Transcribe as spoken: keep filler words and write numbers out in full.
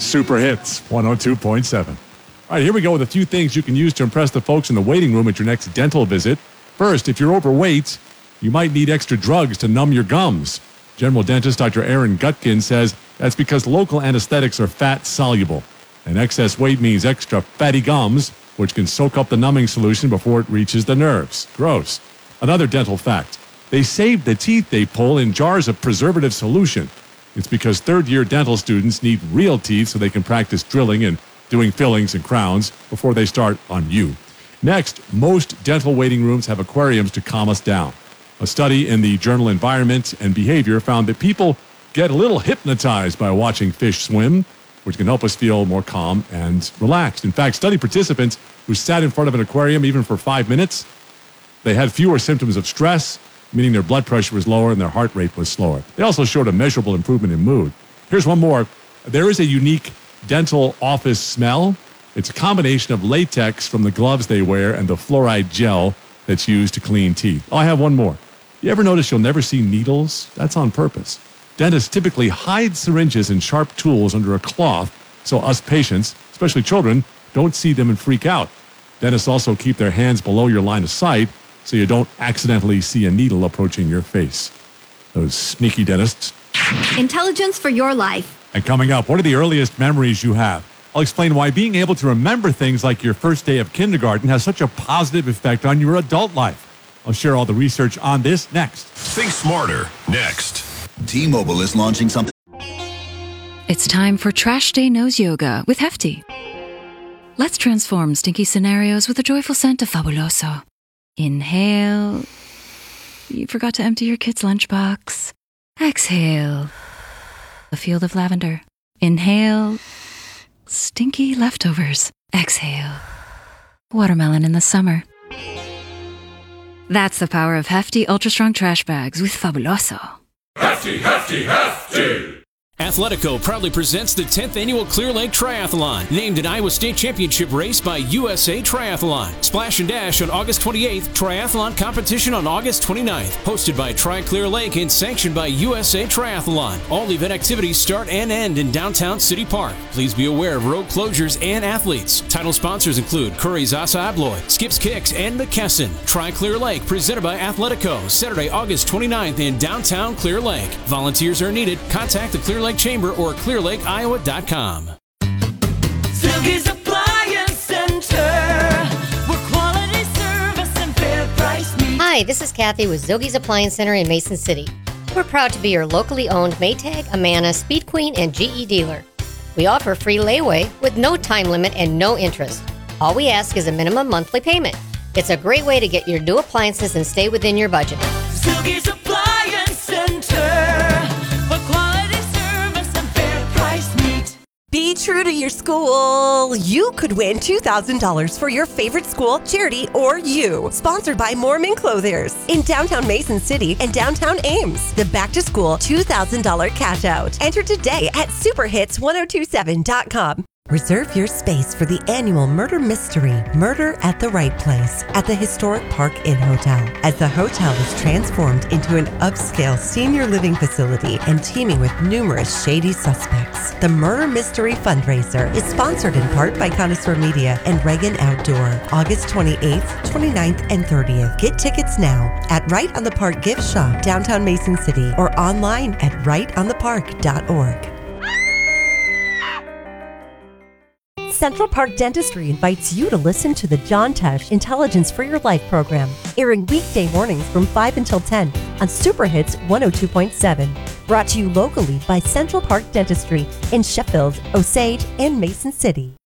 Super Hits one oh two point seven. All right, here we go with a few things you can use to impress the folks in the waiting room at your next dental visit. First, if you're overweight, you might need extra drugs to numb your gums. General dentist Doctor Aaron Gutkin says that's because local anesthetics are fat soluble. And excess weight means extra fatty gums, which can soak up the numbing solution before it reaches the nerves. Gross. Another dental fact. They save the teeth they pull in jars of preservative solution. It's because third-year dental students need real teeth so they can practice drilling and doing fillings and crowns before they start on you. Next, most dental waiting rooms have aquariums to calm us down. A study in the journal Environment and Behavior found that people get a little hypnotized by watching fish swim, which can help us feel more calm and relaxed. In fact, study participants who sat in front of an aquarium even for five minutes, they had fewer symptoms of stress, meaning their blood pressure was lower and their heart rate was slower. They also showed a measurable improvement in mood. Here's one more. There is a unique dental office smell. It's a combination of latex from the gloves they wear and the fluoride gel that's used to clean teeth. Oh, I have one more. You ever notice you'll never see needles? That's on purpose. Dentists typically hide syringes and sharp tools under a cloth so us patients, especially children, don't see them and freak out. Dentists also keep their hands below your line of sight so you don't accidentally see a needle approaching your face. Those sneaky dentists. Intelligence for your life. And coming up, what are the earliest memories you have? I'll explain why being able to remember things like your first day of kindergarten has such a positive effect on your adult life. I'll share all the research on this next. Think smarter, next. T-Mobile is launching something. It's time for Trash Day Nose Yoga with Hefty. Let's transform stinky scenarios with a joyful scent of Fabuloso. Inhale. You forgot to empty your kid's lunchbox. Exhale. A field of lavender. Inhale. Stinky leftovers. Exhale. Watermelon in the summer. That's the power of Hefty Ultra Strong Trash Bags with Fabuloso. Hefty, hefty, hefty! Athletico proudly presents the tenth Annual Clear Lake Triathlon, named an Iowa State Championship race by U S A Triathlon. Splash and Dash on August twenty-eighth, Triathlon Competition on August twenty-ninth. Hosted by Tri-Clear Lake and sanctioned by U S A Triathlon. All event activities start and end in downtown City Park. Please be aware of road closures and athletes. Title sponsors include Curry's Asa Abloy, Skips Kicks, and McKesson. Tri-Clear Lake, presented by Athletico, Saturday, August twenty-ninth in downtown Clear Lake. Volunteers are needed. Contact the Clear Lake Chamber or clear lake iowa dot com. Silky's Appliance Center, where quality service and fair price meet. Hi, this is Kathy with Zogie's Appliance Center in Mason City. We're proud to be your locally owned Maytag, Amana, Speed Queen, and G E dealer. We offer free layaway with no time limit and no interest. All we ask is a minimum monthly payment. It's a great way to get your new appliances and stay within your budget. Silky's Appliance Center, where quality service and fair price meet. Be true to your school. You could win two thousand dollars for your favorite school, charity, or you. Sponsored by Mormon Clothiers in downtown Mason City and downtown Ames. The Back to School two thousand dollars cash out. Enter today at super hits one oh two seven dot com. Reserve your space for the annual Murder Mystery, Murder at the Right Place, at the historic Park Inn Hotel. As the hotel is transformed into an upscale senior living facility and teeming with numerous shady suspects. The Murder Mystery fundraiser is sponsored in part by Connoisseur Media and Reagan Outdoor, August twenty-eighth, twenty-ninth, and thirtieth. Get tickets now at Right on the Park Gift Shop, downtown Mason City, or online at right on the park dot org. Central Park Dentistry invites you to listen to the John Tesh Intelligence for Your Life program, airing weekday mornings from five until ten on Super Hits one oh two point seven. Brought to you locally by Central Park Dentistry in Sheffield, Osage, and Mason City.